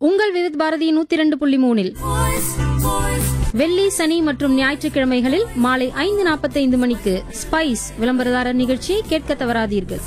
உங்கள் விவித் பாரதி 102.3 வெள்ளி, சனி மற்றும் ஞாயிற்றுக்கிழமைகளில் மாலை 5:45 மணிக்கு ஸ்பைஸ் விளம்பரதாரர் நிகழ்ச்சியை கேட்க தவறாதீர்கள்.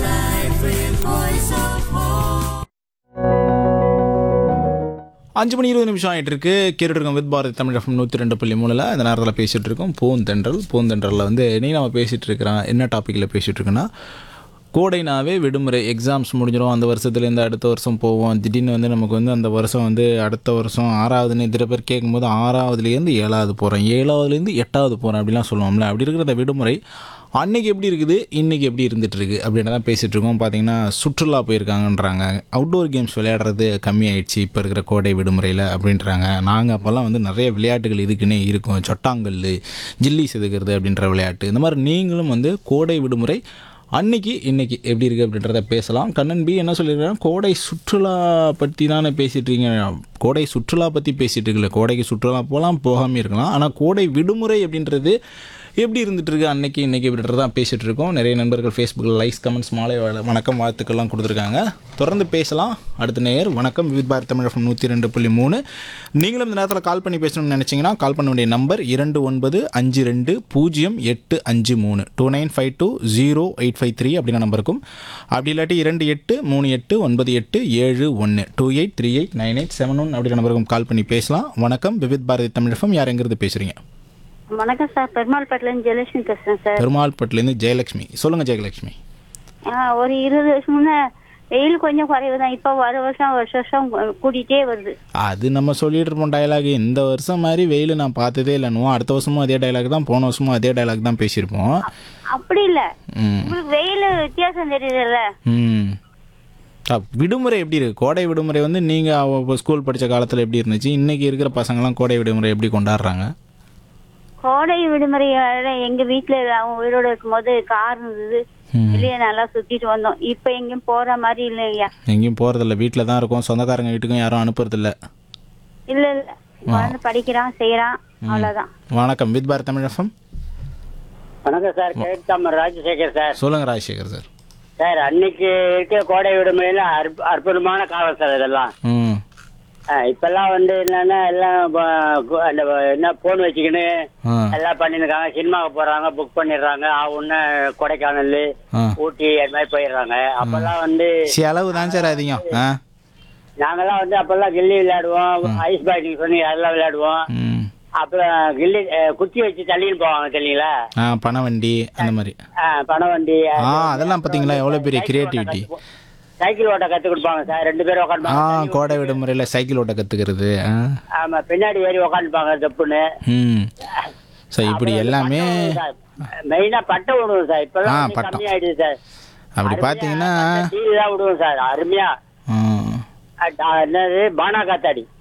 5:20 ஆகிட்டு இருக்கு. கேட்டுட்டு இருக்கோம் வித் பாரதி தமிழ் FM 102.3. இந்த நேரத்தில் பேசிகிட்டு இருக்கோம் பூந்தென்றலில் வந்து இன்னைக்கு நம்ம பேசிகிட்டு இருக்கிறோம். என்ன டாப்பிக்கில் பேசிகிட்டு இருக்கோன்னா, கோடைனாவே விடுமுறை, எக்ஸாம்ஸ் முடிஞ்சிடும். அந்த வருஷத்துலேருந்து அடுத்த வருஷம் போவோம். திடீர்னு வந்து நமக்கு வந்து அந்த வருஷம் வந்து அடுத்த வருஷம் 6ஆவதுன்னு இதில் பேர் கேட்கும்போது 6ஆவதுலேருந்து 7ஆவது போகிறேன், 7ஆவதுலேருந்து 8ஆவது போகிறேன் அப்படிலாம் சொல்லுவோம்ல. அப்படி இருக்கிற அந்த விடுமுறை அன்றைக்கி எப்படி இருக்குது, இன்றைக்கி எப்படி இருந்துகிட்ருக்கு அப்படின்னு தான் பேசிகிட்டு இருக்கோம். பார்த்திங்கன்னா சுற்றுலா போயிருக்காங்கன்றாங்க. அவுட்டோர் கேம்ஸ் விளையாடுறது கம்மியாயிடுச்சு இப்போ இருக்கிற கோடை விடுமுறையில் அப்படின்றாங்க. நாங்கள் அப்போல்லாம் வந்து நிறைய விளையாட்டுகள் இதுக்குன்னே இருக்கும். சொட்டாங்கல், ஜில்லி செதுக்கிறது அப்படின்ற விளையாட்டு. இந்த மாதிரி நீங்களும் வந்து கோடை விடுமுறை அன்னைக்கு இன்றைக்கி எப்படி இருக்குது அப்படின்றத பேசலாம். கண்ணன் பி என்ன சொல்லியிருக்காங்க, கோடை சுற்றுலா பற்றி தானே பேசிகிட்டு இருக்கீங்க. கோடை சுற்றுலா பற்றி பேசிகிட்டு இருக்கல, கோடைக்கு சுற்றுலா போகலாம், போகாமல் இருக்கலாம். ஆனால் கோடை விடுமுறை அப்படின்றது எப்படி இருந்துகிட்ருக்கு அன்னைக்கு இன்றைக்கி அப்படின்றத தான் பேசிகிட்டு இருக்கோம். நிறைய நண்பர்கள் ஃபேஸ்புக்கில் லைக்ஸ், கமெண்ட்ஸ், மாலை வணக்கம், வாழ்த்துக்கள்லாம் கொடுத்துருக்காங்க. தொடர்ந்து பேசலாம். அடுத்த நேயர் வணக்கம், விவித் பாரதி தமிழ் FM 102.3. நீங்களும் இந்த நேரத்தில் கால் பண்ணி பேசணும்னு நினச்சிங்கன்னா கால் பண்ண வேண்டிய நம்பர் 29520853 29520853 அப்படின்ற நம்பருக்கும், அப்படி இல்லாட்டி 28389871 2838987871 அப்படின்ற நம்பருக்கும் கால் பண்ணி பேசலாம். வணக்கம், விவித் பாரதி தமிழ் FM. யார் எங்கிறது பேசுகிறீங்க? வணக்கம் சார், பெருமாள்பேட்டிலேருந்து ஜெயலட்சுமி பேசுகிறேன் சார். பெருமாள்பேட்டிலேருந்து ஜெயலட்சுமி. சொல்லுங்கள் ஜெயலட்சுமி. ஒரு 20 வருஷம் முன்னே வெயில் கொஞ்சம் குறைவு தான். இப்போ வருஷம் கூட்டிகிட்டே வருது. அது நம்ம சொல்லிட்டு இருப்போம் டைலாக். இந்த வருஷம் மாதிரி வெயில் நான் பார்த்ததே இல்லைன்னு. அடுத்த வருஷமும் அதே டைலாக் தான், போன வருஷமும் அதே டைலாக் தான் பேசியிருப்போம். அப்படி இல்லை, உங்களுக்கு வெயில் வித்தியாசம் தெரியுதுல்ல. விடுமுறை எப்படி இருக்குது? கோடை விடுமுறை வந்து நீங்கள் ஸ்கூல் படித்த காலத்தில் எப்படி இருந்துச்சு? இன்றைக்கி இருக்கிற பசங்களாம் கோடை விடுமுறை எப்படி கொண்டாடுறாங்க? கோடை விடுமுறை எங்க வீட்டுல அவங்க உயிரோட இருக்கும்போது கார் இருந்தது, வெளியே நல்லா சுத்திட்டு வந்தோம். இப்ப எங்கேயும் போற மாதிரி இல்லையா? எங்கேயும் போறதில்ல, வீட்டுல தான் இருக்கும். சொந்தக்காரங்க வீட்டுக்கும் யாரும் அனுப்புறது இல்ல. இல்ல குழந்தை படிக்கிறான், செய்யறான், அவ்வளவுதான். வணக்கம், வித் பாரதி தமிழ் FM. வணக்கம் சார், கேட்காம ராஜசேகர் சார். சொல்லுங்க ராஜசேகர் சார். சார், அன்னைக்கு இருக்கிற கோடை விடுமுறையில அற்புதமான காலம் சார் இதெல்லாம். இப்பெல்லாம் வந்து என்னன்னா எல்லாம் அந்த என்ன போன் வச்சுக்கின்னு எல்லாம் பண்ணிருக்காங்க. சினிமாவுக்கு போறாங்க, புக் பண்ணிடுறாங்க. ஒன்னு கொடைக்கானல், ஊட்டி அது மாதிரி போயிடுறாங்க. அப்பெல்லாம் வந்து செலவு தான் சார் அதிகம். நாங்கெல்லாம் வந்து அப்பெல்லாம் கில்லி விளையாடுவோம், ஐஸ் பாட்டிங் சொல்லி அதெல்லாம் விளையாடுவோம். அப்புறம் கில்லி குச்சி வச்சு தள்ளின்னு போவாங்க தெரியுங்களா, பணவண்டி அந்த மாதிரி. பணவண்டி அதெல்லாம் பாத்தீங்களா எவ்வளவு பெரிய கிரியேட்டிவிட்டி. சைக்கிள் ஓட்ட கத்து கொடுப்பாங்க சார், 2 பேரும் உட்காந்து. கோடை விடுமுறையில சைக்கிள் ஓட்ட கத்துக்கிறது. ஆமா, பின்னாடி ஏறி உட்காந்துப்பாங்க தப்புன்னு. இப்படி எல்லாமே மெயினா பட்டம் விடுவோம் சார். இப்பெல்லாம் கம்மி ஆயிடுது சார். அப்படி பாத்தீங்கன்னா டிவி தான் விடுவோம் சார். அருமையா என்னது பானா காத்தாடி.